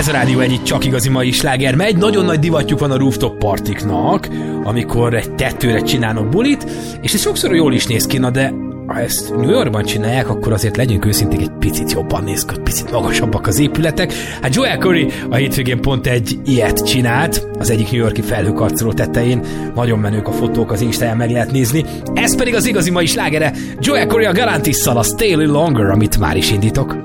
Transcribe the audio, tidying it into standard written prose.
Ez a Rádió Egy csak igazi mai sláger megy. Nagyon nagy divatjuk van a rooftop partiknak, amikor egy tetőre csinálnak bulit, és ez sokszor jól is néz ki, na de ha ezt New Yorkban csinálják, akkor azért legyünk őszinték, egy picit jobban néz ki, picit magasabbak az épületek. Hát Joel Corry a hétvégén pont egy ilyet csinált, az egyik New York-i felhőkarcoló tetején. Nagyon menők a fotók, az Instáján meg lehet nézni. Ez pedig az igazi mai slágere, Joel Corry a Galantis-szal, a Stay a Little Longer, amit már is indítok.